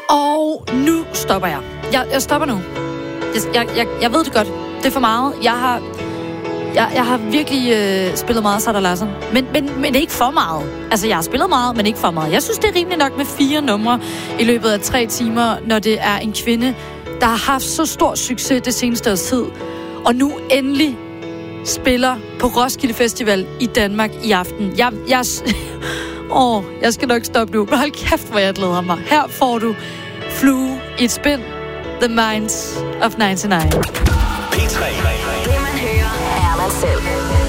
Og nu stopper jeg. Jeg stopper nu. Jeg ved det godt. Det er for meget. Jeg har virkelig spillet meget Sara Larsson. Men ikke for meget. Altså, jeg har spillet meget, men ikke for meget. Jeg synes, det er rimelig nok med 4 numre i løbet af 3 timer, når det er en kvinde, der har haft så stor succes det seneste års tid, og nu endelig spiller på Roskilde Festival i Danmark i aften. Jeg skal nok stoppe nu. Men hold kæft, hvor jeg glæder mig. Her får du Flue i et spin. The Minds of 99. P3. Det man hører, er man selv.